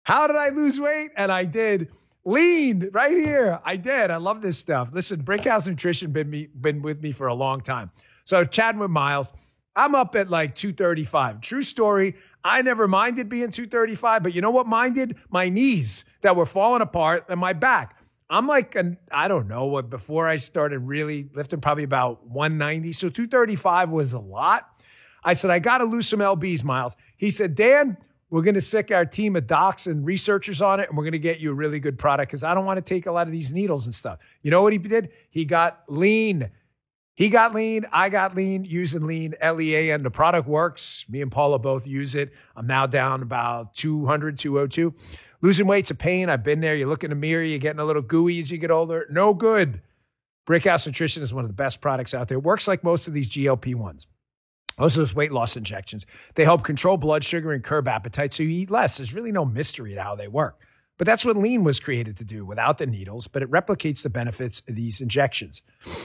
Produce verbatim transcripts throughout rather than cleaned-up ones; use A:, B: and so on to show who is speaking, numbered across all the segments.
A: How did I lose weight? And I did. Lean right here. I did. I love this stuff. Listen, Brickhouse Nutrition been me been with me for a long time. So chatting with Miles, I'm up at like two thirty-five. True story. I never minded being two thirty-five, but you know what minded? My knees that were falling apart and my back. I'm like, an, I don't know what, before I started really lifting, probably about one ninety. So two thirty-five was a lot. I said, I got to lose some L Bs, Miles. He said, Dan, we're going to sick our team of docs and researchers on it, and we're going to get you a really good product because I don't want to take a lot of these needles and stuff. You know what he did? He got lean. He got lean. I got lean using lean, L E A N. The product works. Me and Paula both use it. I'm now down about two hundred, two oh two. Losing weight's a pain. I've been there. You look in the mirror, you're getting a little gooey as you get older. No good. Brickhouse Nutrition is one of the best products out there. It works like most of these G L P ones. Most of those weight loss injections. They help control blood sugar and curb appetite so you eat less. There's really no mystery to how they work. But that's what lean was created to do without the needles, but it replicates the benefits of these injections.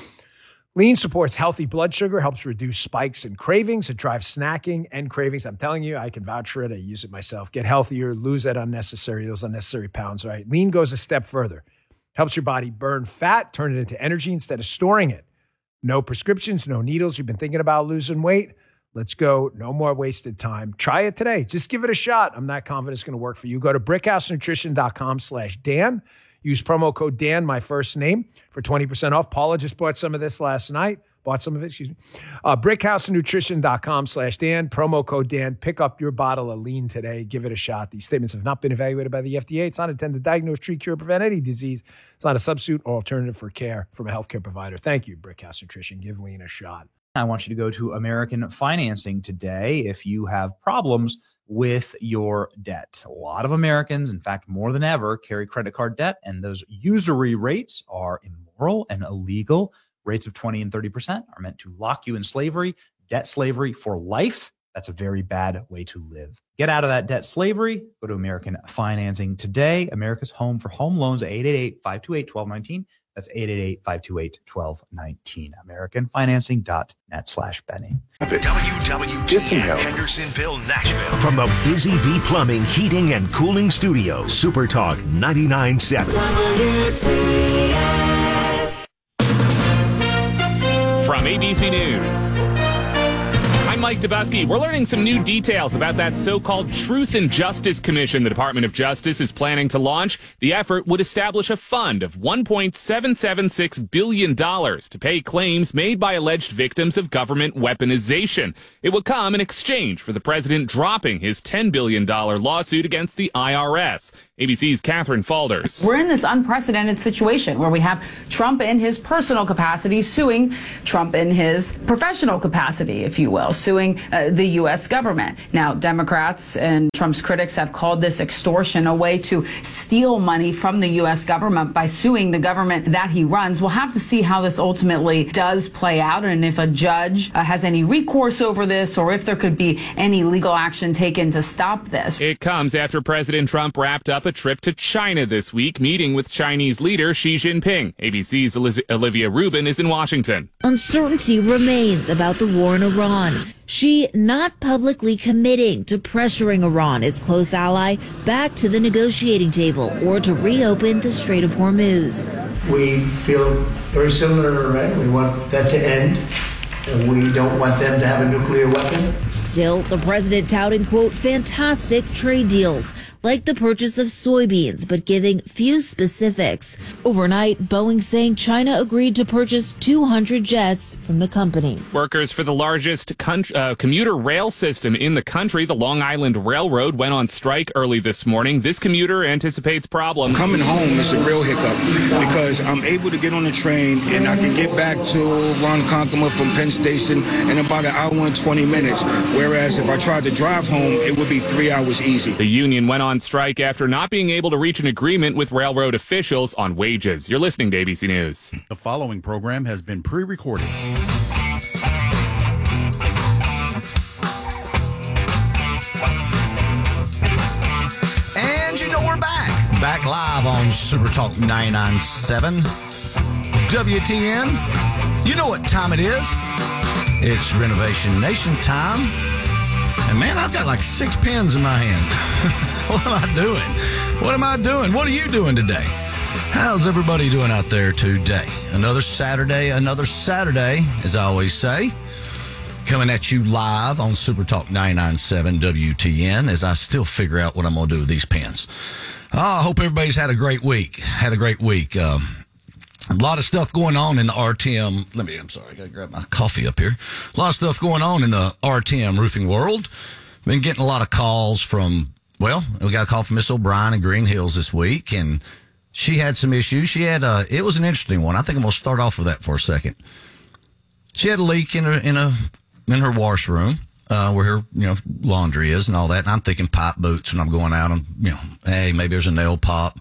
A: Lean supports healthy blood sugar, helps reduce spikes and cravings. It drives snacking and cravings. I'm telling you, I can vouch for it. I use it myself. Get healthier, lose that unnecessary, those unnecessary pounds, right? Lean goes a step further. Helps your body burn fat, turn it into energy instead of storing it. No prescriptions, no needles. You've been thinking about losing weight? Let's go. No more wasted time. Try it today. Just give it a shot. I'm not confident it's going to work for you. Go to brickhousenutrition.com slash Dan. Use promo code Dan, my first name, for twenty percent off. Paula just bought some of this last night. Bought some of it, excuse me. Uh, brickhousenutrition.com slash Dan. Promo code Dan. Pick up your bottle of lean today. Give it a shot. These statements have not been evaluated by the F D A. It's not intended to diagnose, treat, cure, prevent any disease. It's not a substitute or alternative for care from a healthcare provider. Thank you, Brickhouse Nutrition. Give lean a shot.
B: I want you to go to American Financing today if you have problems with your debt. A lot of Americans, in fact, more than ever, carry credit card debt, and those usury rates are immoral and illegal. Rates of twenty and thirty percent are meant to lock you in slavery, debt slavery for life. That's a very bad way to live. Get out of that debt slavery. Go to American Financing today. America's home for home loans, eight eight eight, five two eight, one two one nine. That's eight eight eight, five two eight, one two one nine. American Financing dot net slash Benny.
C: W W T N Hendersonville, Nashville.
D: From the Busy Bee Plumbing, Heating, and Cooling Studios, Super Talk ninety-nine point seven. W T N.
E: From A B C News, I'm Mike Dubusky. We're learning some new details about that so-called Truth and Justice Commission the Department of Justice is planning to launch. The effort would establish a fund of one point seven seven six billion dollars to pay claims made by alleged victims of government weaponization. It would come in exchange for the president dropping his ten billion dollars lawsuit against the I R S. A B C's Catherine Falders.
F: We're in this unprecedented situation where we have Trump in his personal capacity suing Trump in his professional capacity, if you will, suing uh, the U S government. Now, Democrats and Trump's critics have called this extortion, a way to steal money from the U S government by suing the government that he runs. We'll have to see how this ultimately does play out and if a judge uh, has any recourse over this or if there could be any legal action taken to stop this.
E: It comes after President Trump wrapped up a trip to China this week, meeting with Chinese leader Xi Jinping. A B C's Eliz- Olivia Rubin is in Washington.
G: Uncertainty remains about the war in Iran. Xi not publicly committing to pressuring Iran, its close ally, back to the negotiating table or to reopen the Strait of Hormuz.
H: We feel very similar to Iran. We want that to end. And we don't want them to have a nuclear weapon.
G: Still, the president touting, quote, fantastic trade deals, like the purchase of soybeans, but giving few specifics. Overnight, Boeing saying China agreed to purchase two hundred jets from the company.
E: Workers for the largest con- uh, commuter rail system in the country, the Long Island Railroad, went on strike early this morning. This commuter anticipates problems.
I: Coming home is a real hiccup because I'm able to get on the train and I can get back to Ronkonkoma from Penn Station in about an hour and twenty minutes, whereas if I tried to drive home, it would be three hours easy.
E: The union went on strike after not being able to reach an agreement with railroad officials on wages. You're listening to A B C News.
J: The following program has been pre-recorded.
K: And you know we're back. Back live on Super Talk ninety-nine point seven. W T N. You know what time it is. It's Renovation Nation time. And man, I've got like six pens in my hand. What am I doing? What am I doing? What are you doing today? How's everybody doing out there today? Another Saturday, another Saturday, as I always say. Coming at you live on Super Talk ninety-nine point seven W T N as I still figure out what I'm going to do with these pens. Oh, I hope everybody's had a great week. Had a great week. Um, a lot of stuff going on in the R T M. Let me, I'm sorry, I got to grab my coffee up here. A lot of stuff going on in the R T M roofing world. Been getting a lot of calls from, well, we got a call from Miss O'Brien in Green Hills this week, and she had some issues. She had a, it was an interesting one. I think I'm going to start off with that for a second. She had a leak in her, in a, in her washroom, uh, where her, you know, laundry is and all that. And I'm thinking pipe boots when I'm going out and, you know, hey, maybe there's a nail pop.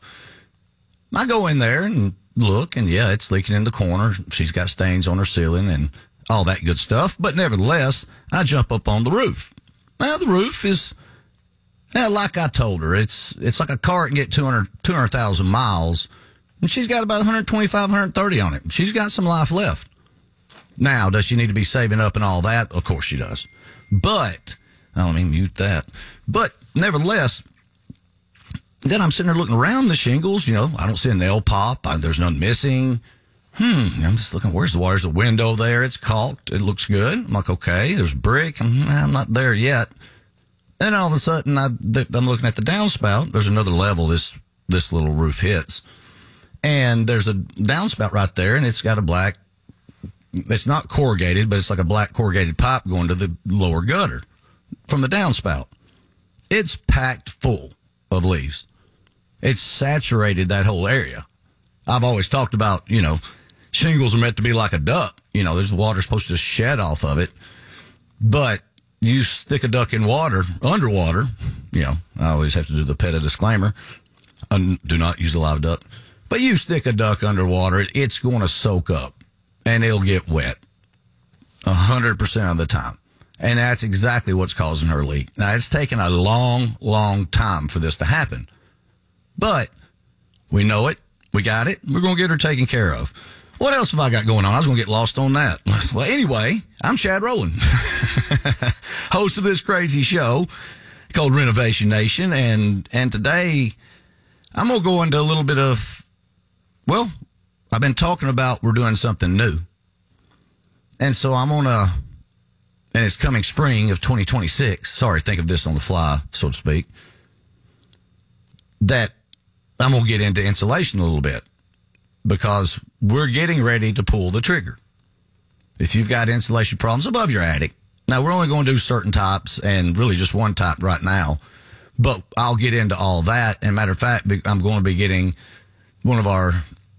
K: I go in there and look, and yeah, it's leaking in the corner. She's got stains on her ceiling and all that good stuff. But nevertheless, I jump up on the roof. Now, the roof is, yeah, like I told her, it's, it's like a car can get two hundred, two hundred thousand miles, and she's got about one twenty-five, one thirty on it. She's got some life left. Now, does she need to be saving up and all that? Of course she does. But, I don't mean mute that. But, nevertheless, then I'm sitting there looking around the shingles. You know, I don't see a nail pop. I, there's none missing. Hmm, I'm just looking, where's the wires? The window there, it's caulked. It looks good. I'm like, okay, there's brick. I'm, I'm not there yet. Then all of a sudden, I, I'm looking at the downspout. There's another level this, this little roof hits. And there's a downspout right there, and it's got a black, it's not corrugated, but it's like a black corrugated pipe going to the lower gutter from the downspout. It's packed full of leaves. It's saturated that whole area. I've always talked about, you know, shingles are meant to be like a duck. You know, there's water supposed to shed off of it. But you stick a duck in water, underwater, you know, I always have to do the PETA disclaimer. Um, do not use a live duck. But you stick a duck underwater, it's going to soak up. And it'll get wet a hundred percent of the time. And that's exactly what's causing her leak. Now, it's taken a long, long time for this to happen. But we know it. We got it. We're going to get her taken care of. What else have I got going on? I was going to get lost on that. Well, anyway, I'm Chad Rowland, host of this crazy show called Renovation Nation. And, and today I'm going to go into a little bit of, well, I've been talking about we're doing something new. And so I'm on a, and it's coming spring of twenty twenty-six. Sorry, think of this on the fly, so to speak. That I'm going to get into insulation a little bit because we're getting ready to pull the trigger. If you've got insulation problems above your attic, now we're only going to do certain types and really just one type right now, but I'll get into all that. And matter of fact, I'm going to be getting one of our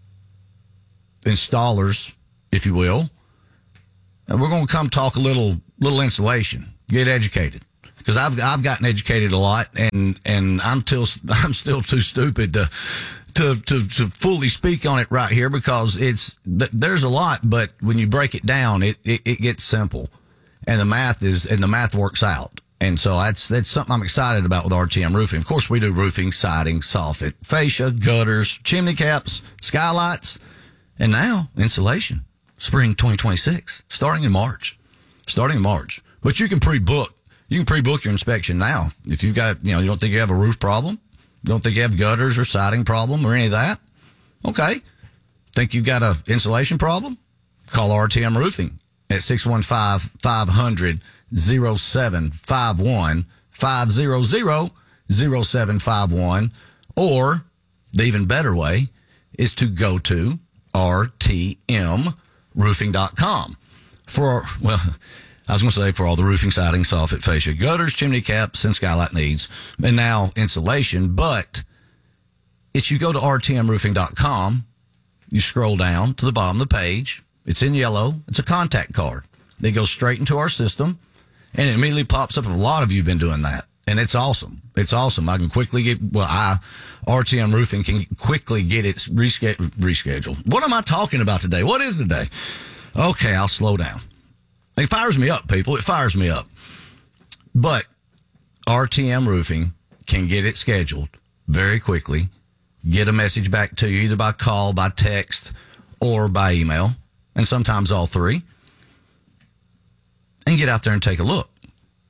K: installers, if you will, and we're going to come talk a little little insulation, get educated, because I've I've gotten educated a lot, and and I'm still I'm still too stupid to to to to fully speak on it right here because it's there's a lot, but when you break it down, it it, it gets simple, and the math is and the math works out. And so that's that's something I'm excited about with R T M Roofing. Of course, we do roofing, siding, soffit, fascia, gutters, chimney caps, skylights. And now, insulation, spring twenty twenty-six, starting in March. Starting in March. But you can pre-book. You can pre-book your inspection now. If you've got, you know, you don't think you have a roof problem, you don't think you have gutters or siding problem or any of that, okay. Think you've got an insulation problem? Call R T M Roofing at six one five, five hundred, oh seven five one, five hundred, oh seven five one, or the even better way is to go to R T M roofing dot com for, well, I was going to say for all the roofing, siding, soffit, fascia, gutters, chimney caps, and skylight needs, and now insulation. But if you go to R T M roofing dot com, you scroll down to the bottom of the page. It's in yellow. It's a contact card. They go straight into our system, and it immediately pops up. A lot of you have been doing that, and it's awesome. It's awesome. I can quickly get, well, I, R T M Roofing can quickly get it rescheduled. rescheduled. What am I talking about today? What is today? Okay, I'll slow down. It fires me up, people. It fires me up. But R T M Roofing can get it scheduled very quickly, get a message back to you either by call, by text, or by email, and sometimes all three, and get out there and take a look.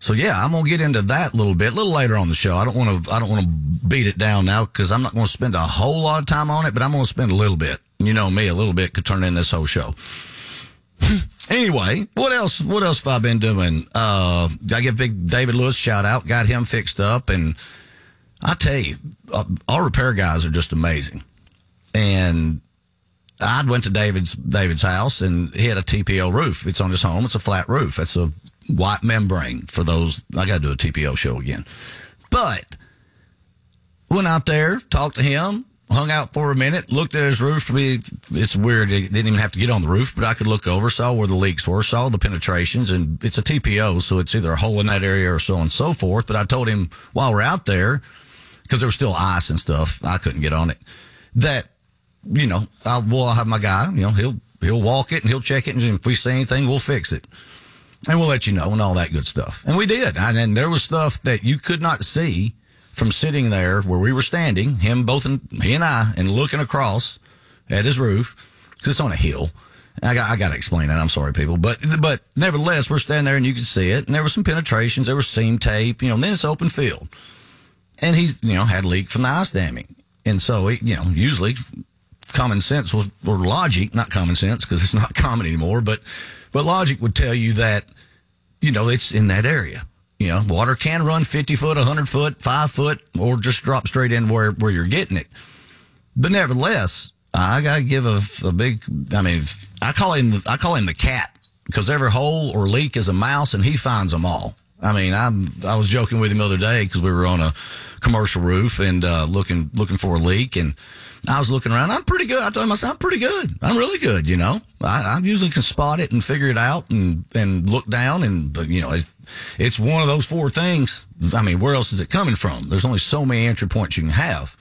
K: So yeah, I'm gonna get into that a little bit, a little later on the show. I don't want to, I don't want to beat it down now because I'm not going to spend a whole lot of time on it, but I'm going to spend a little bit. You know me, a little bit could turn in this whole show. Anyway, what else? What else have I been doing? Uh, I give Big David Lewis a shout out. Got him fixed up, and I tell you, uh, our repair guys are just amazing. And I went to David's David's house, and he had a T P O roof. It's on his home. It's a flat roof. It's a white membrane for those. I got to do a T P O show again. But went out there, talked to him, hung out for a minute, looked at his roof. It's weird. It didn't even have to get on the roof, but I could look over, saw where the leaks were, saw the penetrations, and it's a T P O, so it's either a hole in that area or so on and so forth. But I told him while we're out there, because there was still ice and stuff, I couldn't get on it, that, you know, I'll, well, I'll have my guy, you know, he'll he'll walk it and he'll check it, and if we see anything, we'll fix it. And we'll let you know and all that good stuff. And we did. And, and there was stuff that you could not see from sitting there where we were standing, him both, and he and I, and looking across at his roof, because it's on a hill. I got, I got to explain that. I'm sorry, people. But, but nevertheless, we're standing there and you could see it. And there were some penetrations. There was seam tape, you know, and then it's open field. And he's, you know, had a leak from the ice damming. And so, he, you know, usually common sense was, or logic, not common sense because it's not common anymore, but, but logic would tell you that, you know, it's in that area. You know, water can run fifty foot, one hundred foot, five foot, or just drop straight in where, where you're getting it. But nevertheless, I got to give a, a big, I mean, I call him, the, I call him the cat, because every hole or leak is a mouse and he finds them all. I mean, I'm, I was joking with him the other day because we were on a commercial roof and, uh, looking, looking for a leak, and I was looking around. I'm pretty good. I told him, I said, I'm pretty good. I'm really good. You know, I, I usually can spot it and figure it out and, and look down. And, but you know, it's, it's one of those four things. I mean, where else is it coming from? There's only so many entry points you can have.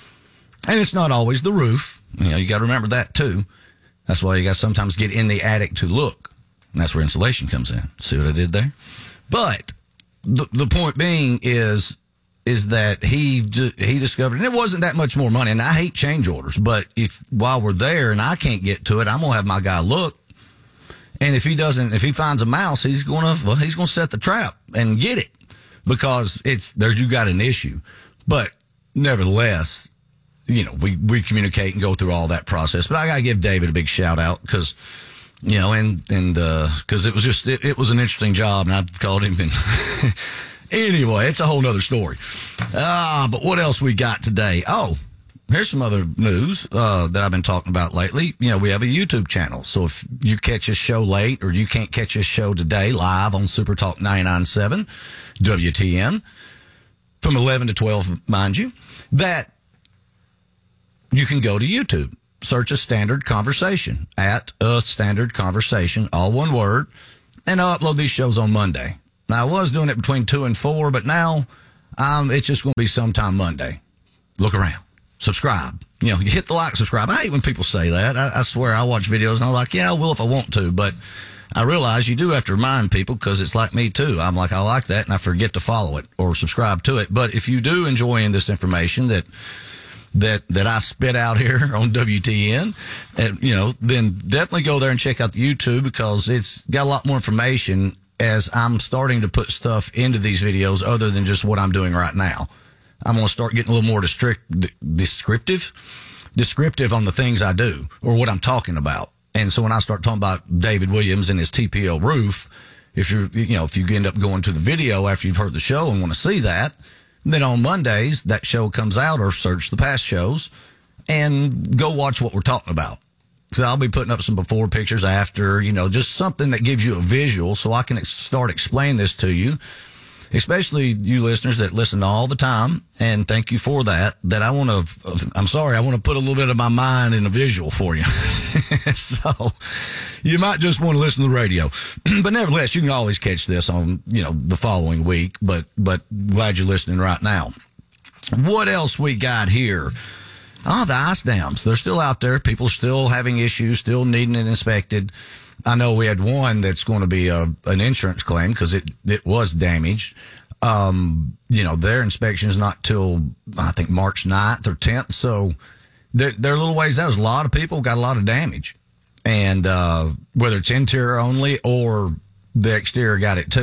K: And it's not always the roof. You know, you got to remember that too. That's why you got to sometimes get in the attic to look. And that's where insulation comes in. See what I did there? But the, the point being is, is that he he discovered, and it wasn't that much more money, and I hate change orders, but if while we're there and I can't get to it, I'm going to have my guy look, and if he doesn't, if he finds a mouse, he's going to, well, he's going to set the trap and get it, because it's, there, you got an issue. But nevertheless, you know, we, we communicate and go through all that process, but I got to give David a big shout out, because, you know, and, and, uh, cause it was just, it, it was an interesting job, and I've called him and, anyway, it's a whole nother story. Ah, but what else we got today? Oh, here's some other news uh, that I've been talking about lately. You know, we have a YouTube channel. So if you catch this show late or you can't catch this show today live on Super Talk ninety-nine point seven W T N from eleven to twelve, mind you, that you can go to YouTube. Search a standard conversation at a standard conversation, all one word, and I'll upload these shows on Monday. Now, I was doing it between two and four, but now um, it's just going to be sometime Monday. Look around. Subscribe. You know, you hit the like, subscribe. I hate when people say that. I, I swear I watch videos and I'm like, yeah, I will if I want to. But I realize you do have to remind people, because it's like me too. I'm like, I like that, and I forget to follow it or subscribe to it. But if you do enjoy this information that that that I spit out here on W T N, and, you know, then definitely go there and check out the YouTube, because it's got a lot more information as I'm starting to put stuff into these videos other than just what I'm doing right now. I'm going to start getting a little more district, descriptive, descriptive on the things I do or what I'm talking about. And so when I start talking about David Williams and his T P O roof, if you're, you know, if you end up going to the video after you've heard the show and want to see that, then on Mondays, that show comes out, or search the past shows and go watch what we're talking about. So I'll be putting up some before pictures, after, you know, just something that gives you a visual so I can ex- start explaining this to you, especially you listeners that listen all the time. And thank you for that, that I want to, I'm sorry, I want to put a little bit of my mind in a visual for you. So you might just want to listen to the radio, but nevertheless, you can always catch this on, you know, the following week, but, but glad you're listening right now. What else we got here? Oh, the ice dams. They're still out there. People are still having issues, still needing it inspected. I know we had one that's going to be a, an insurance claim because it, it was damaged. Um, you know, their inspection is not till, I think, March ninth or tenth. So they're, they're a little ways out. There's a lot of people got a lot of damage. And uh, whether it's interior only or the exterior got it too.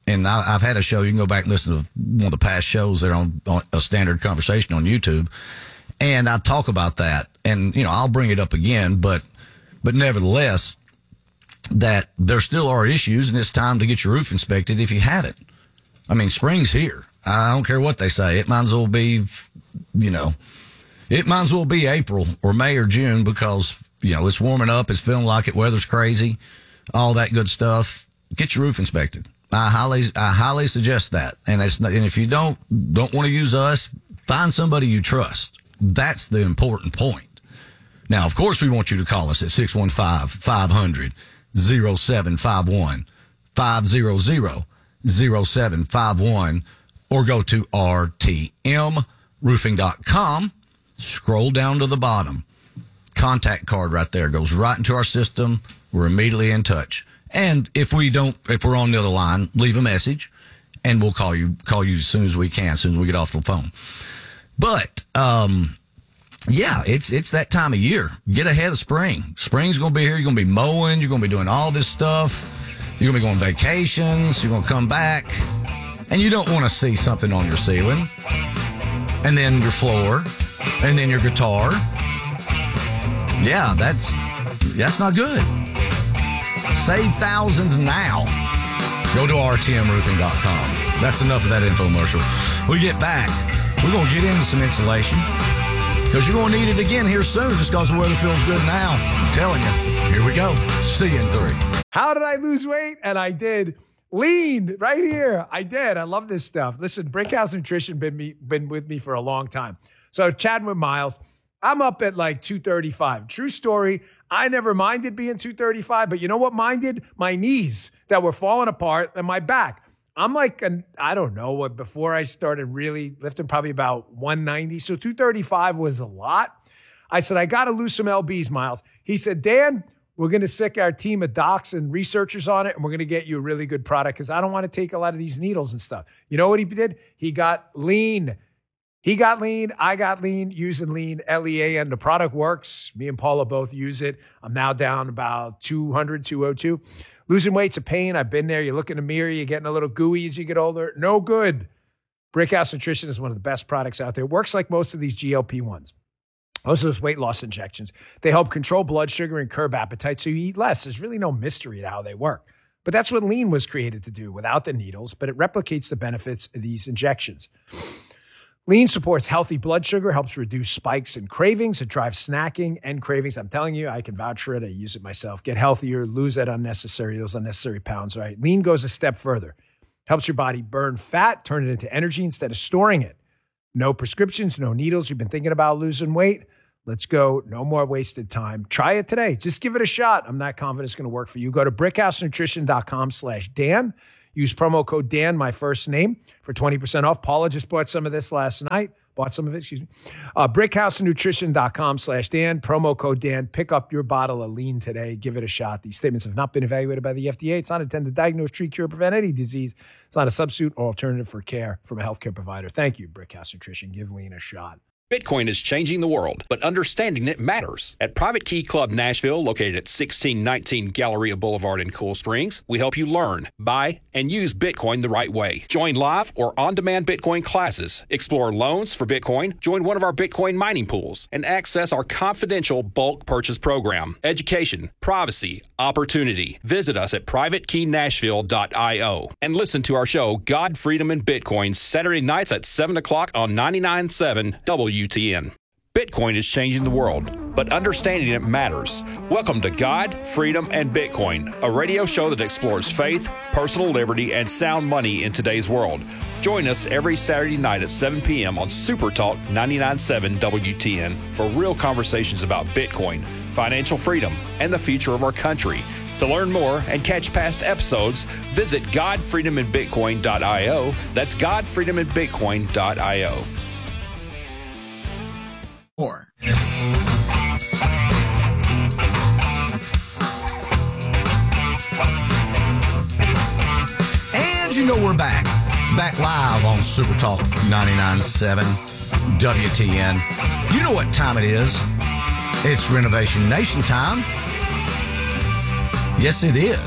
K: and I, I've had a show. You can go back and listen to one of the past shows there on, on a standard conversation on YouTube. And I talk about that, and, you know, I'll bring it up again, but, but nevertheless, that there still are issues, and it's time to get your roof inspected if you haven't. I mean, spring's here. I don't care what they say. It might as well be, you know, it might as well be April or May or June because, you know, it's warming up. It's feeling like it. Weather's crazy, all that good stuff. Get your roof inspected. I highly, I highly suggest that. And it's not, and if you don't, don't want to use us, find somebody you trust. That's the important point. Now, of course, we want you to call us at six one five, five hundred, oh seven five one, five hundred, oh seven five one, or go to R T M roofing dot com. Scroll down to the bottom. Contact card right there goes right into our system. We're immediately in touch. And if we don't, if we're on the other line, leave a message and we'll call you, call you as soon as we can, as soon as we get off the phone. But, um, yeah, it's, it's that time of year. Get ahead of spring. Spring's going to be here. You're going to be mowing. You're going to be doing all this stuff. You're going to be going on vacations. You're going to come back and you don't want to see something on your ceiling and then your floor and then your guitar. Yeah, that's, that's not good. Save thousands now. Go to R T M roofing dot com. That's enough of that infomercial. We get back. We're going to get into some insulation because you're going to need it again here soon just because the weather feels good now. I'm telling you. Here we go. See you in three.
A: How did I lose weight? And I did. Lean right here. I did. I love this stuff. Listen, Brickhouse Nutrition been me, been with me for a long time. So chatting with Miles, I'm up at like two thirty-five. True story. I never minded being two thirty-five, but you know what minded? My knees that were falling apart and my back. I'm like, an, I don't know what, before I started really lifting, probably about one ninety. So two thirty-five was a lot. I said, I got to lose some L Bs, Miles. He said, Dan, we're going to sick our team of docs and researchers on it, and we're going to get you a really good product because I don't want to take a lot of these needles and stuff. You know what he did? He got lean. He got lean. I got lean using lean, L E A N. The product works. Me and Paula both use it. I'm now down about two hundred, two oh two. Losing weight's a pain. I've been there. You look in the mirror, you're getting a little gooey as you get older. No good. Brickhouse Nutrition is one of the best products out there. It works like most of these G L P ones. Most of those weight loss injections. They help control blood sugar and curb appetite so you eat less. There's really no mystery to how they work. But that's what lean was created to do without the needles, but it replicates the benefits of these injections. Lean supports healthy blood sugar, helps reduce spikes and cravings. It drives snacking and cravings. I'm telling you, I can vouch for it. I use it myself. Get healthier, lose that unnecessary, those unnecessary pounds, right? Lean goes a step further. Helps your body burn fat, turn it into energy instead of storing it. No prescriptions, no needles. You've been thinking about losing weight? Let's go. No more wasted time. Try it today. Just give it a shot. I'm not confident it's going to work for you. Go to brickhouse nutrition dot com slash Dan. Use promo code Dan, my first name, for twenty percent off. Paula just bought some of this last night. Bought some of it, excuse me. Uh, brickhouse nutrition dot com slash Dan. Promo code Dan. Pick up your bottle of lean today. Give it a shot. These statements have not been evaluated by the F D A. It's not intended to diagnose, treat, cure, prevent any disease. It's not a substitute or alternative for care from a healthcare provider. Thank you, Brickhouse Nutrition. Give lean a shot.
L: Bitcoin is changing the world, but understanding it matters. At Private Key Club Nashville, located at sixteen nineteen Galleria Boulevard in Cool Springs, we help you learn, buy, and use Bitcoin the right way. Join live or on-demand Bitcoin classes, explore loans for Bitcoin, join one of our Bitcoin mining pools, and access our confidential bulk purchase program. Education, privacy, opportunity. Visit us at private key nashville dot io and listen to our show, God, Freedom, and Bitcoin, Saturday nights at seven o'clock on ninety-nine point seven W T N. Bitcoin is changing the world, but understanding it matters. Welcome to God, Freedom, and Bitcoin, a radio show that explores faith, personal liberty, and sound money in today's world. Join us every Saturday night at seven p.m. on Super Talk ninety-nine point seven W T N for real conversations about Bitcoin, financial freedom, and the future of our country. To learn more and catch past episodes, visit god freedom and bitcoin dot io. That's god freedom and bitcoin dot io.
K: Or. And you know we're back. Back live on Super Talk ninety-nine point seven W T N. You know what time it is. It's Renovation Nation time. Yes, it is.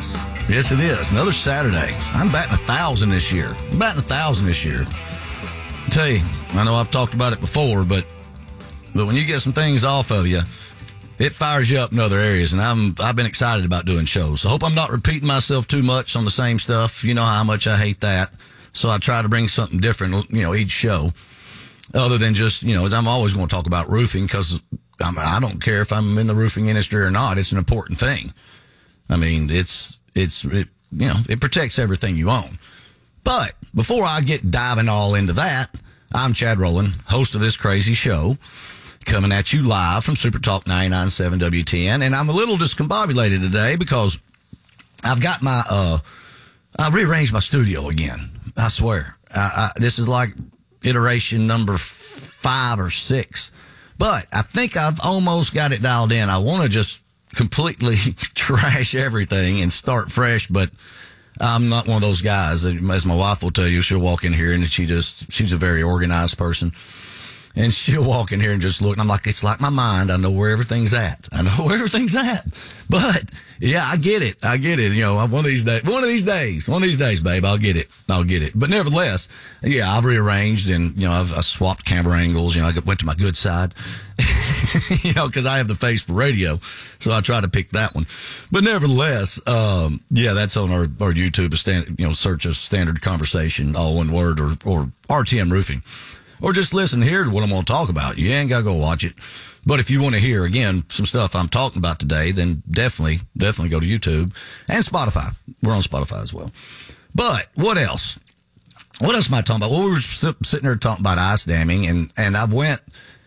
K: Yes, it is. Another Saturday. I'm batting a thousand this year. I'm batting a thousand this year. I tell you, I know I've talked about it before, but but when you get some things off of you, it fires you up in other areas, and I'm I've been excited about doing shows. So I hope I'm not repeating myself too much on the same stuff. You know how much I hate that. So I try to bring something different, you know, each show, other than just, you know, I'm always going to talk about roofing because I don't care if I'm in the roofing industry or not. It's an important thing. I mean, it's it's it, you know, it protects everything you own. But before I get diving all into that, I'm Chad Rowland, host of this crazy show, coming at you live from Super Talk ninety-nine point seven W T N. And I'm a little discombobulated today because I've got my, uh, I rearranged my studio again. I swear. I, I, this is like iteration number five or six. But I think I've almost got it dialed in. I want to just completely trash everything and start fresh, but I'm not one of those guys. As my wife will tell you, she'll walk in here and she just, she's a very organized person. And she'll walk in here and just look, and I'm like, it's like my mind. I know where everything's at. I know where everything's at. But, yeah, I get it. I get it. You know, one of these days, one of these days, one of these days, babe, I'll get it. I'll get it. But nevertheless, yeah, I've rearranged and, you know, I've, I've swapped camera angles. You know, I went to my good side, you know, because I have the face for radio. So I try to pick that one. But nevertheless, um, yeah, that's on our, our YouTube, a stand, you know, search a standard conversation, all one word, or, or R T M Roofing. Or just listen here to what I'm going to talk about. You ain't got to go watch it. But if you want to hear, again, some stuff I'm talking about today, then definitely, definitely go to YouTube and Spotify. We're on Spotify as well. But what else? What else am I talking about? Well, we were sitting there talking about ice damming, and, and I've went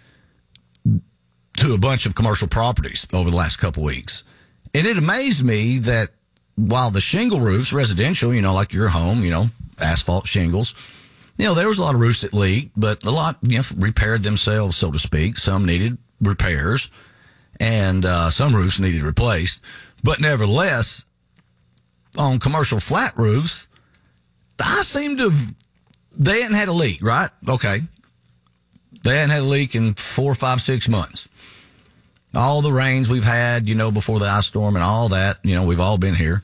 K: to a bunch of commercial properties over the last couple weeks. And it amazed me that while the shingle roofs, residential, you know, like your home, you know, asphalt shingles, you know, there was a lot of roofs that leaked, but a lot, you know, repaired themselves, so to speak. Some needed repairs, and uh, some roofs needed replaced. But nevertheless, on commercial flat roofs, I seem to have, they hadn't had a leak, right? Okay. They hadn't had a leak in four, five, six months. All the rains we've had, you know, before the ice storm and all that, you know, we've all been here.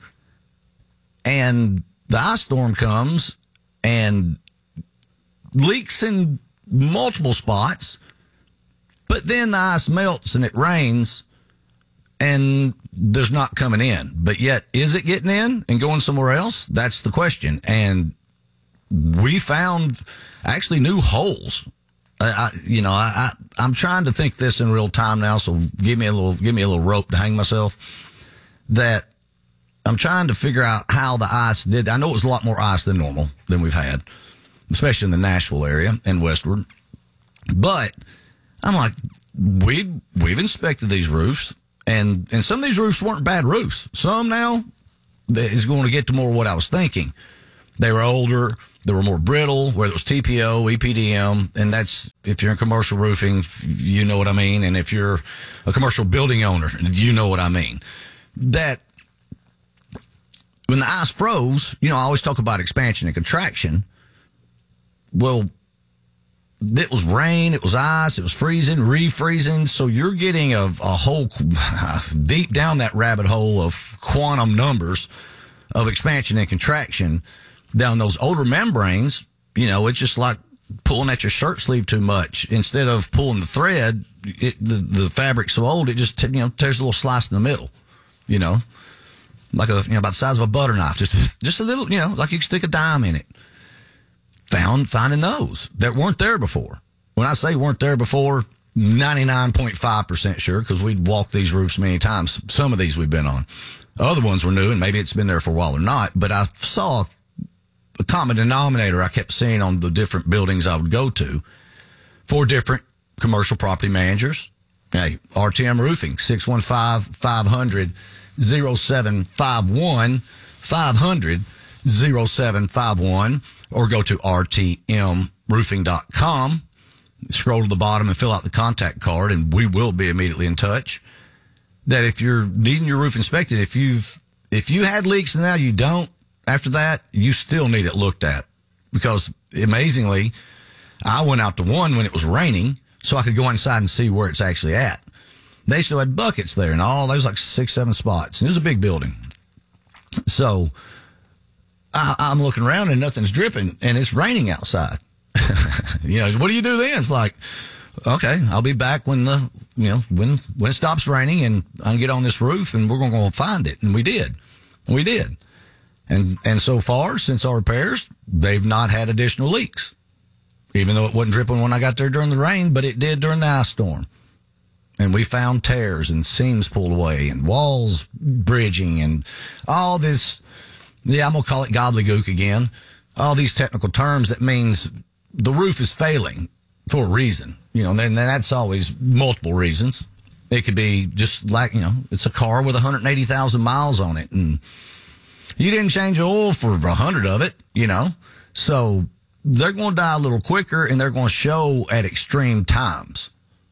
K: And the ice storm comes and leaks in multiple spots, but then the ice melts and it rains and there's not coming in. But yet, is it getting in and going somewhere else? That's the question. And we found actually new holes. I, I, you know, I, I, I'm trying to think this in real time now, so give me a little, give me a little rope to hang myself. That I'm trying to figure out how the ice did. I know it was a lot more ice than normal than we've had, especially in the Nashville area and westward. But I'm like, we we've inspected these roofs, and, and some of these roofs weren't bad roofs. Some now is going to get to more what I was thinking. They were older, they were more brittle, whether it was T P O, E P D M, and that's, if you're in commercial roofing, you know what I mean. And if you're a commercial building owner, you know what I mean. That when the ice froze, you know, I always talk about expansion and contraction. Well, it was rain, it was ice, it was freezing, refreezing. So you're getting a, a whole deep down that rabbit hole of quantum numbers of expansion and contraction down those older membranes. You know, it's just like pulling at your shirt sleeve too much. Instead of pulling the thread, it, the, the fabric's so old, it just, you know, tears a little slice in the middle, you know, like a, you know, about the size of a butter knife, just, just a little, you know, like you can stick a dime in it. Found, finding those that weren't there before. When I say weren't there before, ninety-nine point five percent sure, because we'd walked these roofs many times. Some of these we've been on. Other ones were new, and maybe it's been there for a while or not, but I saw a common denominator I kept seeing on the different buildings I would go to for different commercial property managers. Hey, R T M Roofing, six one five, five hundred, oh seven five one, five hundred, oh seven five one. Or go to R T M roofing dot com, scroll to the bottom and fill out the contact card, and we will be immediately in touch. That if you're needing your roof inspected, if you've if you had leaks and now you don't, after that, you still need it looked at. Because amazingly, I went out to one when it was raining so I could go inside and see where it's actually at. They still had buckets there and all. There was like six, seven spots. And it was a big building. So I, I'm looking around and nothing's dripping, and it's raining outside. You know, what do you do then? It's like, okay, I'll be back when the, you know, when, when it stops raining and I can get on this roof and we're going to go find it. And we did. We did. And, and so far since our repairs, they've not had additional leaks, even though it wasn't dripping when I got there during the rain, but it did during the ice storm. And we found tears and seams pulled away and walls bridging and all this. Yeah, I'm going to call it gobbledygook again. All these technical terms that means the roof is failing for a reason, you know, and that's always multiple reasons. It could be just like, you know, it's a car with one hundred eighty thousand miles on it and you didn't change the oil for a hundred of it, you know, so they're going to die a little quicker and they're going to show at extreme times.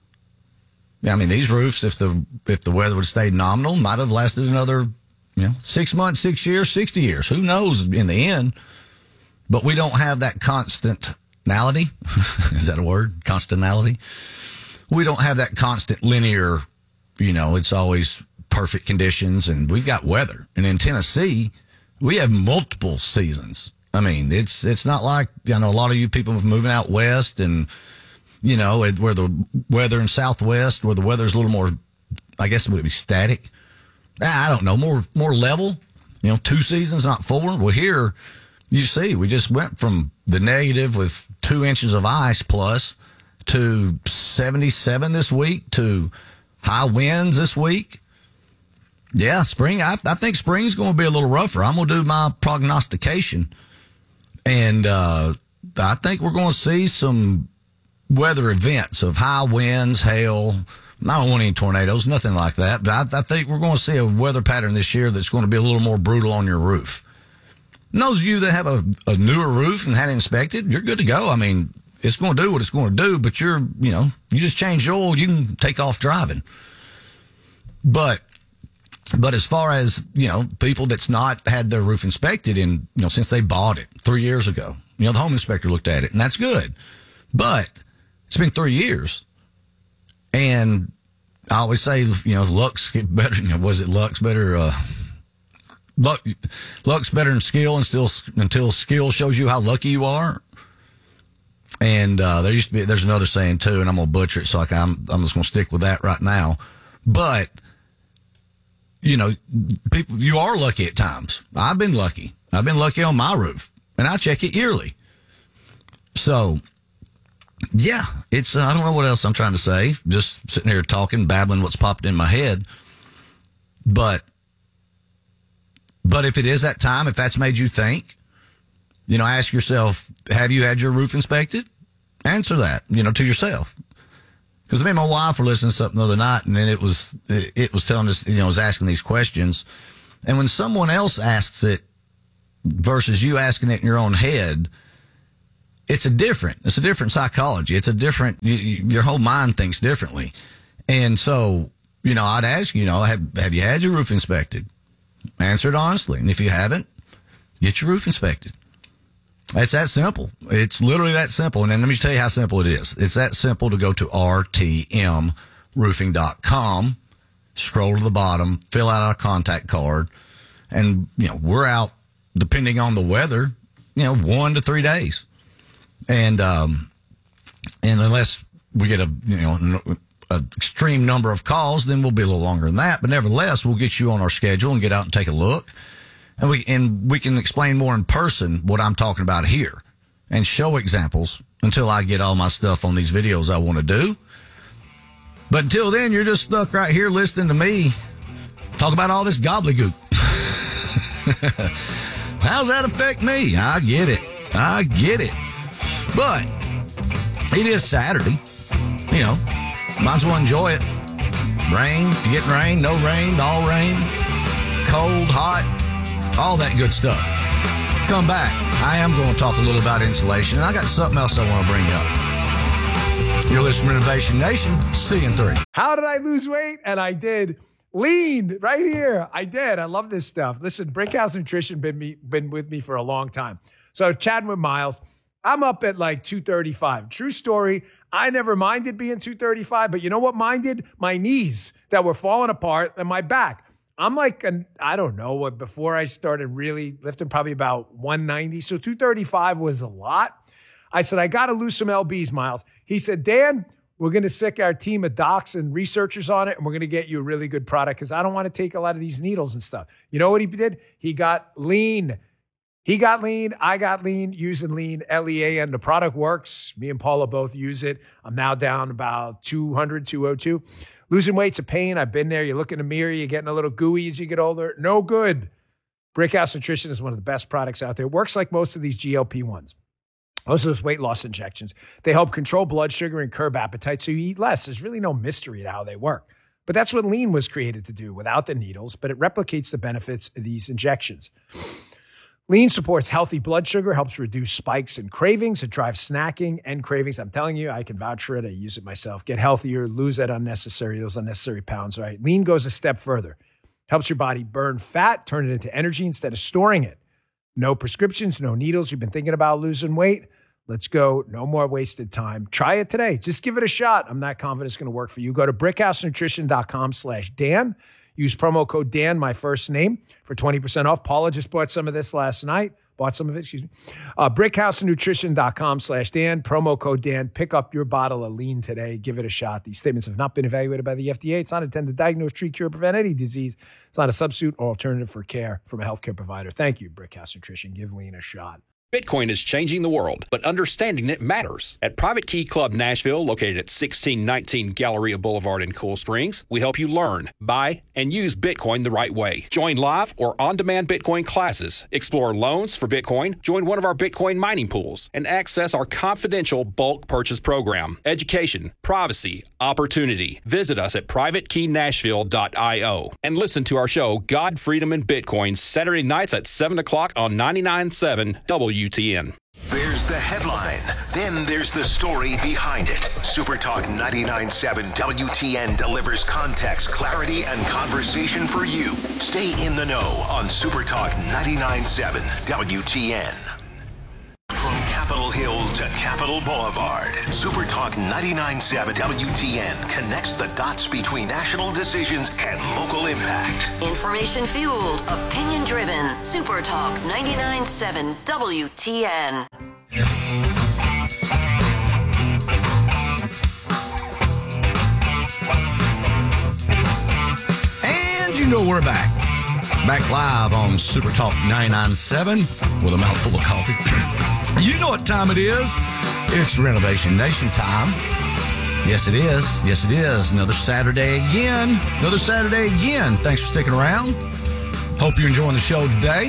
K: I mean, these roofs, if the, if the weather would have stayed nominal, might have lasted another, you know, six months, six years, sixty years. Who knows in the end? But we don't have that constant Constantality? Is that a word? Constantality? We don't have that constant linear, you know, it's always perfect conditions, and we've got weather. And in Tennessee, we have multiple seasons. I mean, it's it's not like, you know, a lot of you people are moving out west and, you know, where the weather in Southwest, where the weather's a little more, I guess, would it be static? I don't know, more more level, you know, two seasons, not four. Well, here, you see, we just went from the negative with two inches of ice plus to seventy-seven this week to high winds this week. Yeah, spring, I, I think spring's going to be a little rougher. I'm going to do my prognostication, and uh, I think we're going to see some weather events of high winds, hail. I don't want any tornadoes, nothing like that, but I, I think we're going to see a weather pattern this year that's going to be a little more brutal on your roof. And those of you that have a, a newer roof and had it inspected, you're good to go. I mean, it's going to do what it's going to do, but you're, you know, you just change the oil, you can take off driving. But, but as far as, you know, people that's not had their roof inspected in, you know, since they bought it three years ago, you know, the home inspector looked at it and that's good. But it's been three years. And I always say, you know, luck's get better, you know, was it luck's better, uh, Luck, luck's better than skill, and still until skill shows you how lucky you are. And uh, there used to be, there's another saying too, and I'm gonna butcher it, so like I'm, I'm just gonna stick with that right now. But you know, people, you are lucky at times. I've been lucky. I've been lucky on my roof, and I check it yearly. So, yeah, it's uh, I don't know what else I'm trying to say. Just sitting here talking, babbling what's popped in my head, but. But if it is that time, if that's made you think, you know, ask yourself, have you had your roof inspected? Answer that, you know, to yourself. Because me and my wife were listening to something the other night, and then it was, it was telling us, you know, it was asking these questions. And when someone else asks it versus you asking it in your own head, it's a different, it's a different psychology. It's a different, you, your whole mind thinks differently. And so, you know, I'd ask, you know, have, have you had your roof inspected? Answer it honestly. And if you haven't, get your roof inspected. It's that simple. It's literally that simple. And then let me tell you how simple it is. It's that simple to go to R T M roofing dot com, scroll to the bottom, fill out our contact card. And, you know, we're out, depending on the weather, you know, one to three days. And, um, and unless we get a, you know, an extreme number of calls, then we'll be a little longer than that. But nevertheless, we'll get you on our schedule and get out and take a look. And we, and we can explain more in person what I'm talking about here and show examples until I get all my stuff on these videos I want to do. But until then, you're just stuck right here listening to me talk about all this gobbledygook. How does that affect me? I get it. I get it. But it is Saturday, you know. Might as well enjoy it. Rain, if you're getting rain, no rain, all rain, cold, hot, all that good stuff. Come back. I am going to talk a little about insulation, and I got something else I want to bring up. You're listening to Innovation Nation. See you in three.
A: How did I lose weight? And I did. Lean right here. I did. I love this stuff. Listen, Brickhouse Nutrition been me been with me for a long time. So chatting with Miles. I'm up at like two thirty-five. True story. I never minded being two thirty-five, but you know what minded? My knees that were falling apart and my back. I'm like, an, I don't know, what before I started really lifting, probably about one ninety. So two thirty-five was a lot. I said, I got to lose some L Bs, Miles. He said, Dan, we're going to sick our team of docs and researchers on it, and we're going to get you a really good product because I don't want to take a lot of these needles and stuff. You know what he did? He got lean. He got lean. I got lean, using lean, L E A N. The product works. Me and Paula both use it. I'm now down about two hundred, two oh two. Losing weight's a pain. I've been there. You look in the mirror, you're getting a little gooey as you get older. No good. Brickhouse Nutrition is one of the best products out there. It works like most of these G L P ones. Most of those weight loss injections. They help control blood sugar and curb appetite so you eat less. There's really no mystery to how they work. But that's what lean was created to do without the needles, but it replicates the benefits of these injections. Lean supports healthy blood sugar, helps reduce spikes and cravings. It drives snacking and cravings. I'm telling you, I can vouch for it. I use it myself. Get healthier, lose that unnecessary, those unnecessary pounds, right? Lean goes a step further. Helps your body burn fat, turn it into energy instead of storing it. No prescriptions, no needles. You've been thinking about losing weight? Let's go. No more wasted time. Try it today. Just give it a shot. I'm not confident it's going to work for you. Go to brickhousenutrition.com slash Dan. Use promo code Dan, my first name, for twenty percent off. Paula just bought some of this last night. Bought some of it, excuse me. Uh, brickhousenutrition.com slash Dan. Promo code Dan. Pick up your bottle of lean today. Give it a shot. These statements have not been evaluated by the F D A. It's not intended to diagnose, treat, cure, prevent any disease. It's not a substitute or alternative for care from a healthcare provider. Thank you, Brickhouse Nutrition. Give lean a shot.
L: Bitcoin is changing the world, but understanding it matters. At Private Key Club Nashville, located at sixteen nineteen Galleria Boulevard in Cool Springs, we help you learn, buy, and use Bitcoin the right way. Join live or on-demand Bitcoin classes, explore loans for Bitcoin, join one of our Bitcoin mining pools, and access our confidential bulk purchase program. Education, privacy, opportunity. Visit us at private key nashville dot io and listen to our show, God, Freedom, and Bitcoin, Saturday nights at seven o'clock on ninety-nine point seven W T N.
C: There's the headline. Then there's the story behind it. Supertalk ninety-nine point seven W T N delivers context, clarity, and conversation for you. Stay in the know on Supertalk ninety-nine point seven W T N. From Capitol Hill to Capitol Boulevard, Supertalk ninety-nine point seven W T N connects the dots between national decisions and local impact.
M: Information fueled, opinion driven. Supertalk ninety-nine point seven W T N.
K: And you know we're back. Back live on Supertalk ninety-nine point seven with a mouthful of coffee. You know what time it is. It's Renovation Nation time. Yes, it is. Yes, it is. Another Saturday again. Another Saturday again. Thanks for sticking around. Hope you're enjoying the show today.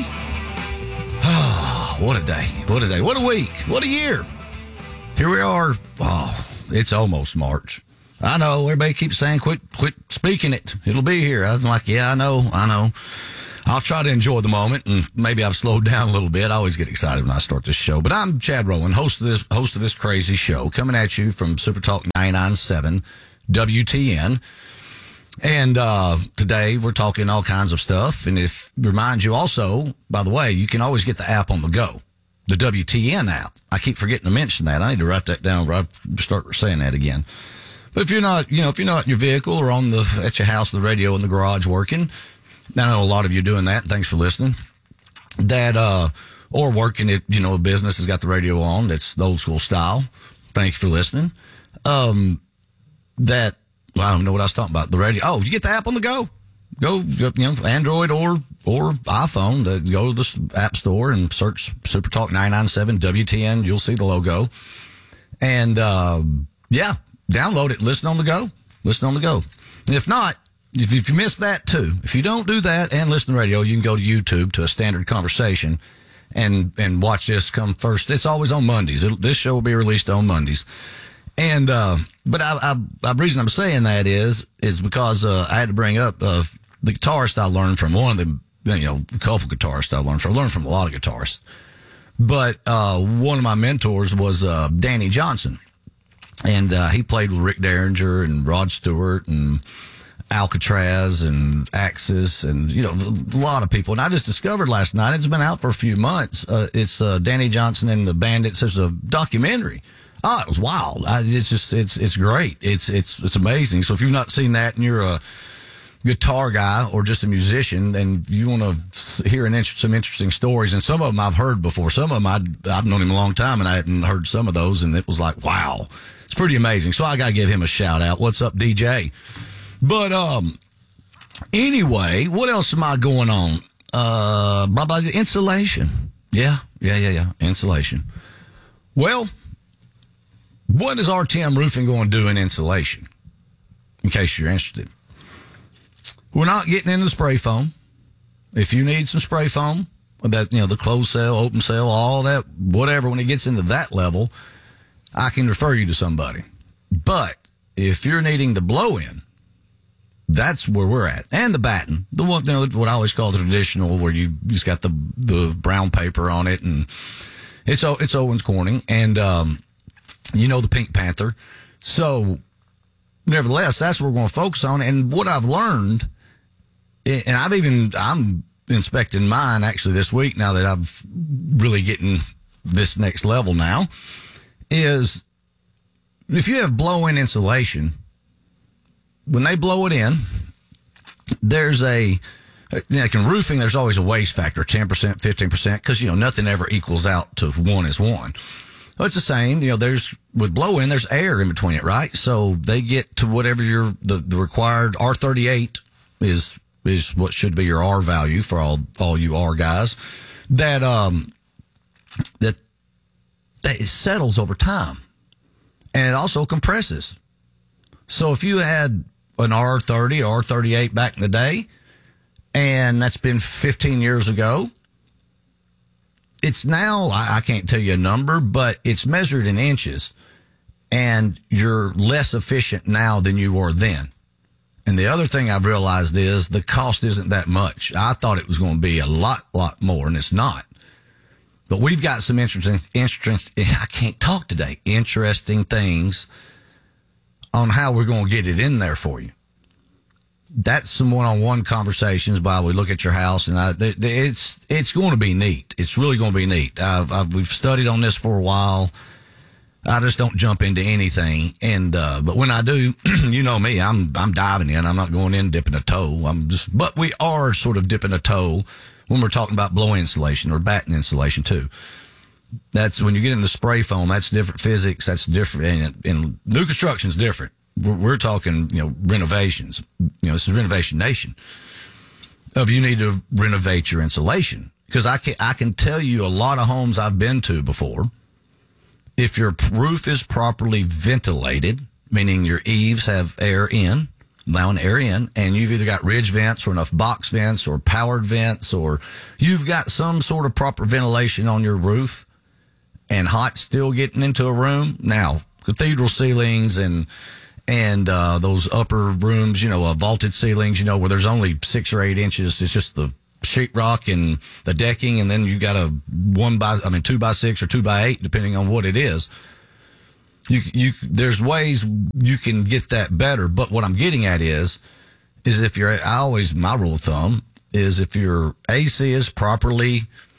K: Oh, what a day. What a day. What a week. What a year. Here we are. Oh, it's almost March. I know. Everybody keeps saying, quit, quit speaking it. It'll be here. I was like, yeah, I know. I know. I'll try to enjoy the moment, and maybe I've slowed down a little bit. I always get excited when I start this show. But I'm Chad Rowland, host of this host of this crazy show, coming at you from Supertalk ninety-nine point seven W T N. And uh today we're talking all kinds of stuff. And if remind you also, by the way, you can always get the app on the go, the W T N app. I keep forgetting to mention that. I need to write that down. Right, start saying that again. But if you're not, you know, if you're not in your vehicle or on the at your house, the radio in the garage working. I know a lot of you doing that. Thanks for listening. That, uh, or working at, you know, a business has got the radio on. That's the old school style. Thank you for listening. Um, that, well, I don't know what I was talking about. The radio. Oh, you get the app on the go. Go, you know, Android or, or iPhone. Go to the app store and search Supertalk ninety-nine point seven W T N. You'll see the logo. And, uh, yeah, download it. Listen on the go. Listen on the go. And if not, If, if you miss that too, if you don't do that and listen to radio, you can go to YouTube to A Standard Conversation and, and watch this come first. It's always on Mondays. It'll, this show will be released on Mondays. And, uh, but I, I, the reason I'm saying that is, is because, uh, I had to bring up, uh, the guitarist I learned from, one of the, you know, a couple guitarists I learned from. I learned from a lot of guitarists. But, uh, one of my mentors was, uh, Danny Johnson. And, uh, he played with Rick Derringer and Rod Stewart and Alcatraz and Axis and, you know, a lot of people. And I just discovered last night, it's been out for a few months. Uh, it's, uh, Danny Johnson and the Bandits. There's a documentary. Oh, it was wild. I, it's just, it's, it's great. It's, it's, it's amazing. So if you've not seen that and you're a, guitar guy or just a musician, and you want to hear an inter- some interesting stories, and some of them I've heard before. Some of them I'd, I've known him a long time, and I hadn't heard some of those, and it was like, wow, it's pretty amazing. So I got to give him a shout out. What's up, D J? But um, anyway, what else am I going on? Uh, blah, blah, the insulation. Yeah, yeah, yeah, yeah, insulation. Well, what is R T M Roofing going to do in insulation? In case you're interested. We're not getting into spray foam. If you need some spray foam, that, you know, the closed cell, open cell, all that, whatever, when it gets into that level, I can refer you to somebody. But if you're needing the blow in, that's where we're at. And the batten, the one, you know, what I always call the traditional, where you just got the, the brown paper on it, and it's, it's Owens Corning, and, um, you know, the Pink Panther. So, nevertheless, that's what we're going to focus on. And what I've learned, and I've even, I'm inspecting mine actually this week now that I've really getting this next level now, is if you have blow-in insulation, when they blow it in, there's a, like in roofing, there's always a waste factor, ten percent, fifteen percent, because, you know, nothing ever equals out to one is one. Well, it's the same, you know, there's, with blow-in, there's air in between it, right? So they get to whatever your, the, the required R thirty-eight is, is what should be your R value for all, all you R guys, that, um, that, that it settles over time. And it also compresses. So if you had an R thirty or R thirty-eight back in the day, and that's been fifteen years ago, it's now, I, I can't tell you a number, but it's measured in inches, and you're less efficient now than you were then. And the other thing I've realized is the cost isn't that much. I thought it was going to be a lot, lot more, and it's not. But we've got some interesting, interesting, I can't talk today, interesting things on how we're going to get it in there for you. That's some one-on-one conversations while we look at your house, and I, it's it's going to be neat. It's really going to be neat. I've, I've, we've studied on this for a while. I just don't jump into anything, and uh, but when I do, you know me, I'm I'm diving in. I'm not going in dipping a toe. I'm just, but we are sort of dipping a toe when we're talking about blow insulation or batten insulation too. That's when you get into spray foam. That's different physics. That's different, and, and new construction's different. We're, we're talking, you know, renovations. You know, this is Renovation Nation. Of you need to renovate your insulation, because I can I can tell you a lot of homes I've been to before. If your roof is properly ventilated, meaning your eaves have air in, allowing air in, and you've either got ridge vents or enough box vents or powered vents, or you've got some sort of proper ventilation on your roof, and hot still getting into a room. Now, cathedral ceilings and and uh, those upper rooms, you know, uh, vaulted ceilings, you know, where there's only six or eight inches. It's just the sheetrock and the decking, and then you got a one by, I mean, two by six or two by eight, depending on what it is. You, you, there's ways you can get that better, but what I'm getting at is, is if you're, I always, my rule of thumb is if your A C is properly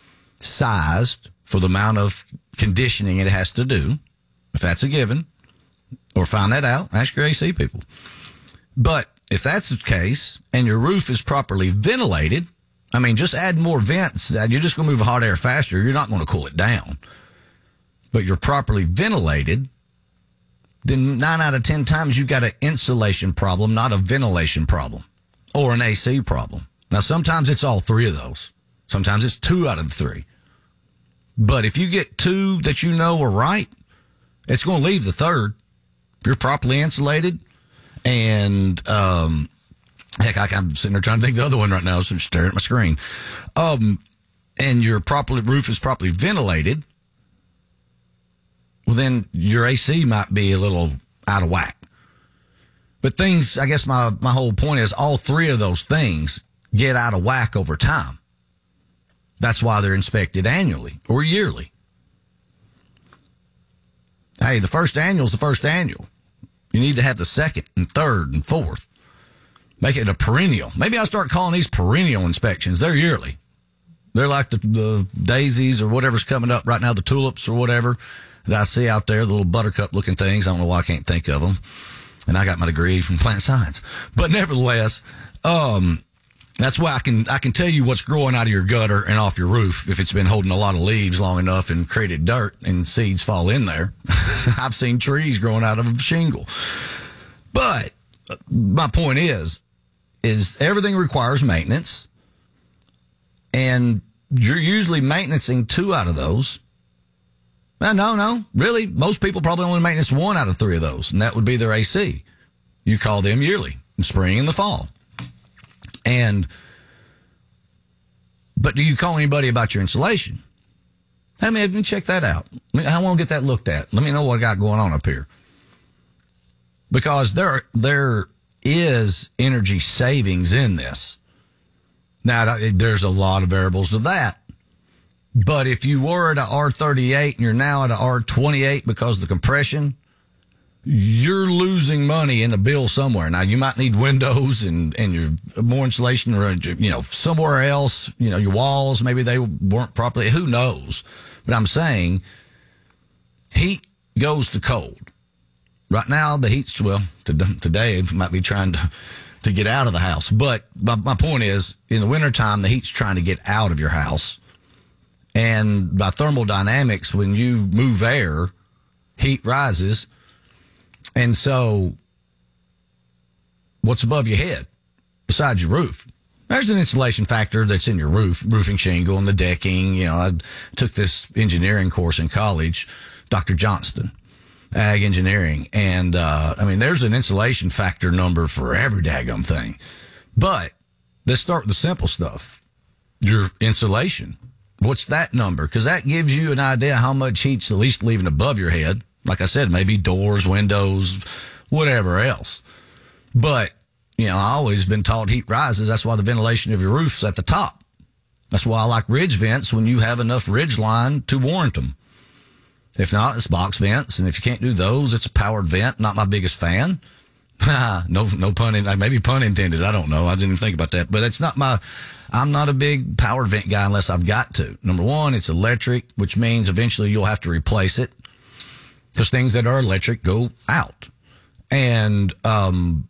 K: sized for the amount of conditioning it has to do, if that's a given, or find that out, ask your A C people. But if that's the case, and your roof is properly ventilated, I mean, just add more vents. You're just going to move hot air faster. You're not going to cool it down. But you're properly ventilated, then nine out of ten times you've got an insulation problem, not a ventilation problem or an A C problem. Now, sometimes it's all three of those. Sometimes it's two out of the three. But if you get two that you know are right, it's going to leave the third. If you're properly insulated and, um, heck, I, I'm sitting there trying to think of the other one right now, so I'm staring at my screen. Um, and your properly, roof is properly ventilated, well, then your A C might be a little out of whack. But things, I guess my, my whole point is all three of those things get out of whack over time. That's why they're inspected annually or yearly. Hey, the first annual is the first annual. You need to have the second and third and fourth. Make it a perennial. Maybe I'll start calling these perennial inspections. They're yearly. They're like the, the daisies or whatever's coming up right now, the tulips or whatever that I see out there, the little buttercup looking things. I don't know why I can't think of them. And I got my degree from plant science. But nevertheless, Um, that's why I can I can tell you what's growing out of your gutter and off your roof if it's been holding a lot of leaves long enough and created dirt and seeds fall in there. I've seen trees growing out of shingle. But my point is, is everything requires maintenance, and you're usually maintaining two out of those. No, no, no. Really, most people probably only maintenance one out of three of those, and that would be their A C. You call them yearly, in the spring and the fall. And, but do you call anybody about your insulation? Hey, man, let me check that out. I want to get that looked at. Let me know what I got going on up here. Because there, there is energy savings in this. Now, there's a lot of variables to that. But if you were at an R thirty-eight and you're now at an R twenty-eight because of the compression, you're losing money in a bill somewhere. Now, you might need windows and, and your more insulation, or, you know, somewhere else, you know, your walls, maybe they weren't properly, who knows? But I'm saying heat goes to cold. Right now, the heat's, well, today it might be trying to, to get out of the house. But my, my point is, in the wintertime, the heat's trying to get out of your house. And by thermodynamics, when you move air, heat rises. And so what's above your head besides your roof? There's an insulation factor that's in your roof, roofing shingle and the decking. You know, I took this engineering course in college, Doctor Johnston, ag engineering. And, uh, I mean, there's an insulation factor number for every daggum thing. But let's start with the simple stuff. Your insulation. What's that number? Because that gives you an idea how much heat's at least leaving above your head. Like I said, maybe doors, windows, whatever else. But, you know, I've always been taught heat rises. That's why the ventilation of your roof's at the top. That's why I like ridge vents when you have enough ridge line to warrant them. If not, it's box vents. And if you can't do those, it's a powered vent. Not my biggest fan. no, no pun in, maybe pun intended. I don't know. I didn't think about that. But it's not my, I'm not a big powered vent guy unless I've got to. Number one, it's electric, which means eventually you'll have to replace it. Because things that are electric go out. And, um,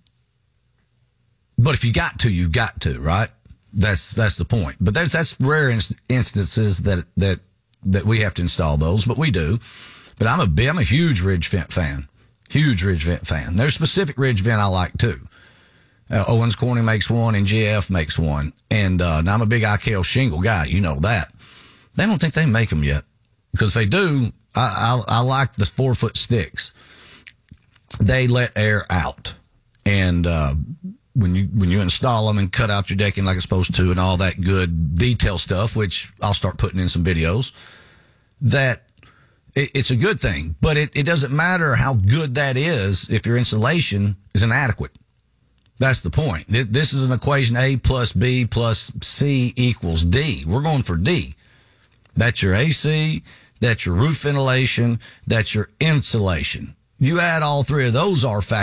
K: but if you got to, you got to, right? That's, that's the point. But that's, that's rare inst- instances that, that, that we have to install those, but we do. But I'm a big, I'm a huge ridge vent fan. Huge ridge vent fan. There's specific ridge vent I like too. Uh, Owens Corning makes one and G F makes one. And, uh, now I'm a big I K L shingle guy. You know that. They don't think they make them yet. Because if they do, I, I, I like the four foot sticks. They let air out. And, uh, when you, when you install them and cut out your decking like it's supposed to and all that good detail stuff, which I'll start putting in some videos, that it, it's a good thing, but it, it doesn't matter how good that is if your insulation is inadequate. That's the point. This is an equation, A plus B plus C equals D. We're going for D. That's your A C. That's your roof ventilation. That's your insulation. You add all three of those R factors.